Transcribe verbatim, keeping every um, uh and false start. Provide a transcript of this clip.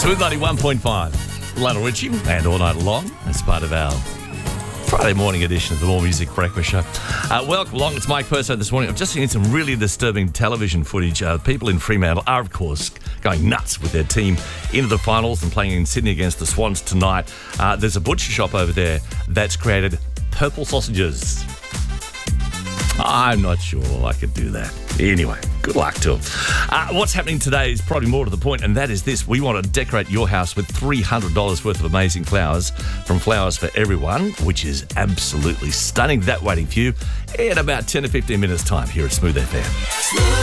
Smooth ninety-one point five. Lionel Richie, and all night long as part of our Friday morning edition of the More Music Breakfast Show. Uh, welcome along. It's Mike Purso this morning. I've just seen some really disturbing television footage. Uh, people in Fremantle are, of course, going nuts with their team into the finals and playing in Sydney against the Swans tonight. Uh, there's a butcher shop over there that's created purple sausages. I'm not sure I could do that. Anyway, good luck to them. Uh, what's happening today is probably more to the point, and that is this. We want to decorate your house with three hundred dollars worth of amazing flowers from Flowers for Everyone, which is absolutely stunning. That waiting for you in about ten to fifteen minutes' time here at Smooth F M.